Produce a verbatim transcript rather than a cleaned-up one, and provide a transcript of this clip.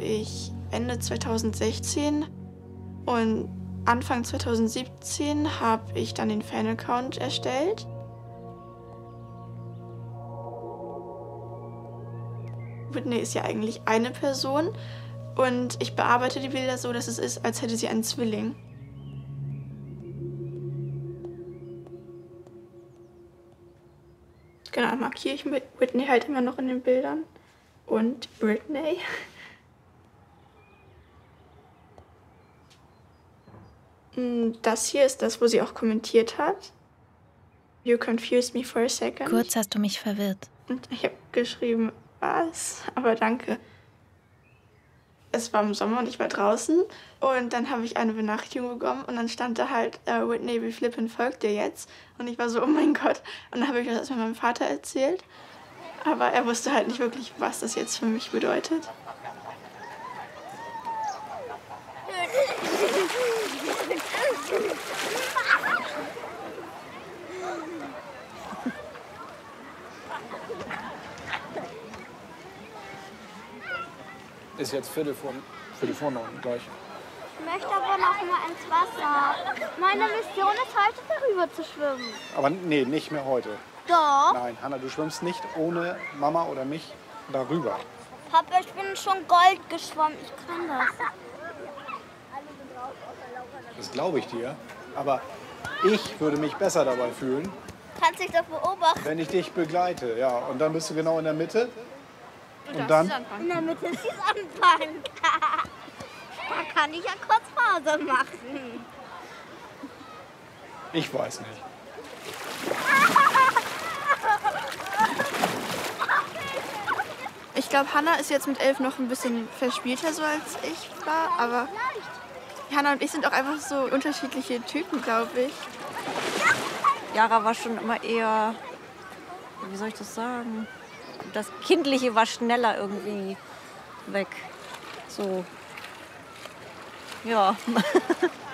ich Ende zweitausendsechzehn und Anfang zweitausendsiebzehn habe ich dann den Fan-Account erstellt. Whitney ist ja eigentlich eine Person und ich bearbeite die Bilder so, dass es ist, als hätte sie einen Zwilling. Genau, markiere ich mit Whitney halt immer noch in den Bildern. Und Britney. Das hier ist das, wo sie auch kommentiert hat. You confused me for a second. Kurz hast du mich verwirrt. Und ich habe geschrieben, was? Aber danke. Es war im Sommer und ich war draußen und dann habe ich eine Benachrichtigung bekommen und dann stand da halt, uh, Whitney, wie flippend folgt dir jetzt? Und ich war so, oh mein Gott. Und dann habe ich das erstmal meinem Vater erzählt. Aber er wusste halt nicht wirklich, was das jetzt für mich bedeutet. Ist jetzt Viertel vor, Viertel vor neun gleich. Ich möchte aber noch mal ins Wasser. Meine Mission ist heute, darüber zu schwimmen. Aber nee, nicht mehr heute. Doch. Nein, Hanna, du schwimmst nicht ohne Mama oder mich darüber. Papa, ich bin schon Gold geschwommen. Ich kann das. Das glaube ich dir. Aber ich würde mich besser dabei fühlen. Kannst dich doch beobachten. Wenn ich dich begleite, ja. Und dann bist du genau in der Mitte. Du Und dann? In der Mitte ist die Sandbank. Da kann ich ja kurz Pause machen. Ich weiß nicht. Ich glaube, Hannah ist jetzt mit elf noch ein bisschen verspielter so als ich war, aber Hannah und ich sind auch einfach so unterschiedliche Typen, glaube ich. Yara war schon immer eher, wie soll ich das sagen? Das Kindliche war schneller irgendwie weg. So. Ja.